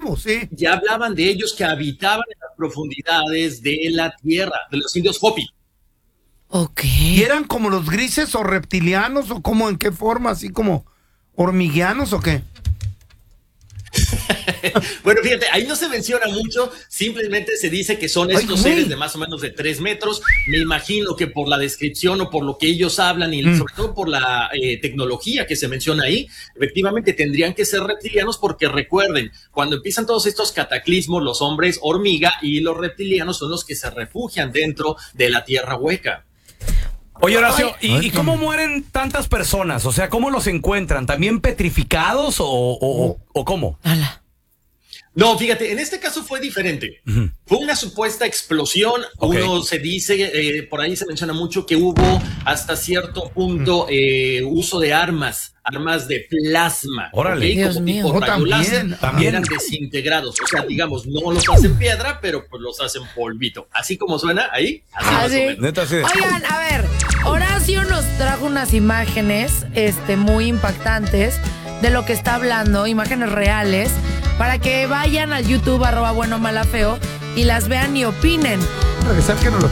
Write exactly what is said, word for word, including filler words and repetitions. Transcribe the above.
escuchamos, sí. Ya hablaban de ellos que habitaban en las profundidades de la tierra, de los indios Hopi. Ok. ¿Y eran como los grises o reptilianos o cómo, en qué forma, así como hormiguianos o qué? Bueno, fíjate, ahí no se menciona mucho, simplemente se dice que son estos Ay, seres de más o menos de tres metros. Me imagino que por la descripción o por lo que ellos hablan y mm. sobre todo por la eh, tecnología que se menciona ahí, efectivamente tendrían que ser reptilianos porque recuerden, cuando empiezan todos estos cataclismos, los hombres hormiga y los reptilianos son los que se refugian dentro de la tierra hueca. Oye, Horacio, ¿y, ¿y cómo mueren tantas personas? O sea, ¿cómo los encuentran? ¿También petrificados o, o, o, o cómo? Ala. No, fíjate, en este caso fue diferente. Uh-huh. Fue una supuesta explosión. Okay. Uno se dice, eh, por ahí se menciona mucho que hubo hasta cierto punto eh, uso de armas, armas de plasma. Órale. ¿Okay? Dios Como mío. tipo Oh, también, también eran desintegrados. O sea, digamos, no los hacen piedra, pero pues los hacen polvito. Así como suena ahí. Así ah, más ¿sí? o menos. Neta, sí. Oigan, a ver, Horacio nos trajo unas imágenes este, muy impactantes de lo que está hablando, imágenes reales, para que vayan al YouTube, arroba bueno mala feo, y las vean y opinen. Regresar que no lo